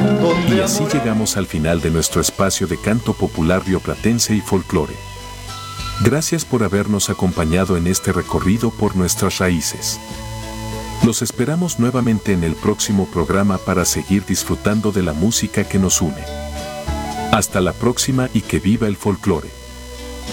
Y así llegamos al final de nuestro espacio de canto popular rioplatense y folclore. Gracias por habernos acompañado en este recorrido por nuestras raíces. Los esperamos nuevamente en el próximo programa para seguir disfrutando de la música que nos une. Hasta la próxima y que viva el folclore.